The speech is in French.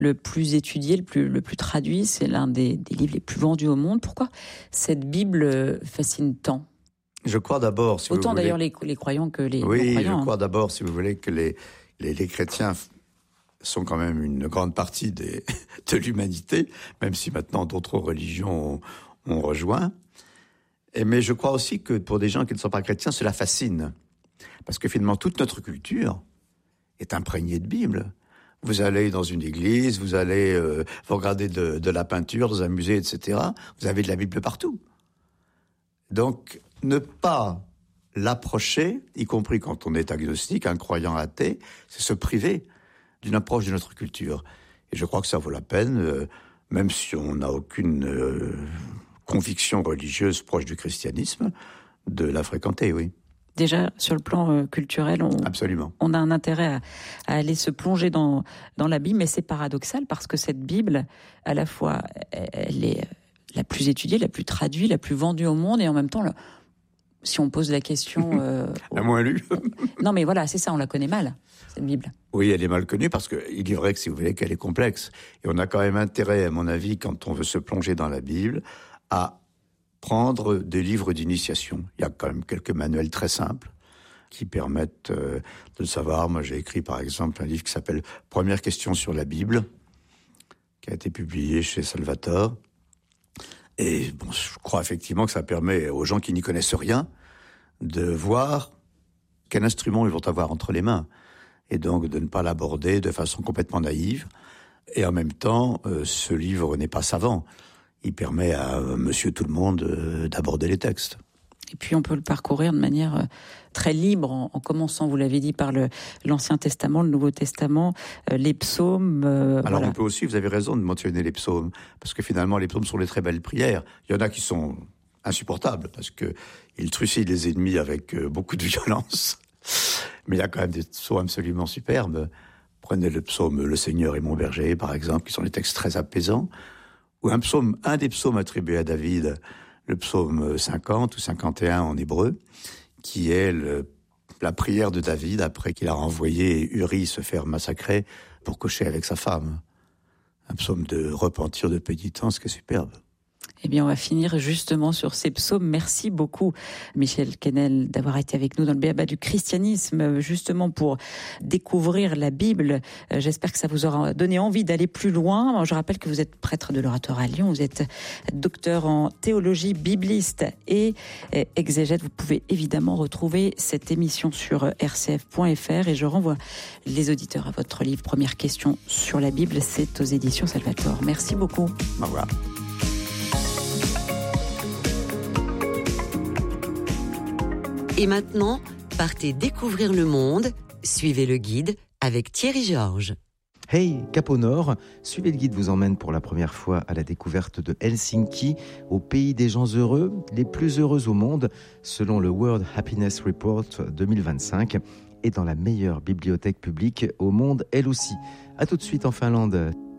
le plus étudié, le plus traduit. C'est l'un des livres les plus vendus au monde. Pourquoi cette Bible fascine tant ? Je crois d'abord, si autant vous voulez... d'ailleurs les croyants que les oui, non-croyants. Je crois d'abord, si vous voulez, que les chrétiens sont quand même une grande partie de l'humanité, même si maintenant d'autres religions ont rejoint. Mais je crois aussi que pour des gens qui ne sont pas chrétiens, cela fascine. Parce que finalement, toute notre culture est imprégnée de Bible. Vous allez dans une église, vous allez vous regarder de la peinture dans un musée, etc. Vous avez de la Bible partout. Donc, ne pas l'approcher, y compris quand on est agnostique, un croyant athée, c'est se priver d'une approche de notre culture. Et je crois que ça vaut la peine, même si on n'a aucune conviction religieuse proche du christianisme, de la fréquenter, oui. Déjà, sur le plan culturel, Absolument. On a un intérêt à aller se plonger dans la Bible, mais c'est paradoxal parce que cette Bible, à la fois, elle est la plus étudiée, la plus traduite, la plus vendue au monde, et en même temps, si on pose la question... la moins lue. Non, mais voilà, c'est ça, on la connaît mal, cette Bible. Oui, elle est mal connue parce qu'il est vrai que, si vous voulez, qu'elle est complexe. Et on a quand même intérêt, à mon avis, quand on veut se plonger dans la Bible, à prendre des livres d'initiation. Il y a quand même quelques manuels très simples qui permettent de le savoir. Moi, j'ai écrit, par exemple, un livre qui s'appelle « Première question sur la Bible », qui a été publié chez Salvator. Et bon, je crois effectivement que ça permet aux gens qui n'y connaissent rien de voir quel instrument ils vont avoir entre les mains. Et donc de ne pas l'aborder de façon complètement naïve. Et en même temps, ce livre n'est pas savant. Il permet à monsieur tout le monde d'aborder les textes. Et puis on peut le parcourir de manière très libre, en commençant, vous l'avez dit, par l'Ancien Testament, le Nouveau Testament, les psaumes. Alors voilà. On peut aussi, vous avez raison de mentionner les psaumes, parce que finalement les psaumes sont des très belles prières. Il y en a qui sont insupportables, parce qu'ils trucident les ennemis avec beaucoup de violence. Mais il y a quand même des psaumes absolument superbes. Prenez le psaume « Le Seigneur est mon berger », par exemple, qui sont des textes très apaisants. Ou un des psaumes attribués à David, le psaume 50 ou 51 en hébreu, qui est la prière de David après qu'il a renvoyé Uri se faire massacrer pour coucher avec sa femme. Un psaume de repentir, de pénitence qui est superbe. Eh bien, on va finir justement sur ces psaumes. Merci beaucoup, Michel Quesnel, d'avoir été avec nous dans le B.A.B.A. du christianisme, justement pour découvrir la Bible. J'espère que ça vous aura donné envie d'aller plus loin. Je rappelle que vous êtes prêtre de l'Oratoire à Lyon, vous êtes docteur en théologie, bibliste et exégète. Vous pouvez évidemment retrouver cette émission sur rcf.fr et je renvoie les auditeurs à votre livre Première question sur la Bible. C'est aux éditions Salvator. Merci beaucoup. Au revoir. Et maintenant, partez découvrir le monde. Suivez le guide avec Thierry Georges. Hey, Cap au Nord, suivez le guide vous emmène pour la première fois à la découverte de Helsinki, au pays des gens heureux, les plus heureux au monde, selon le World Happiness Report 2025, et dans la meilleure bibliothèque publique au monde, elle aussi. À tout de suite en Finlande.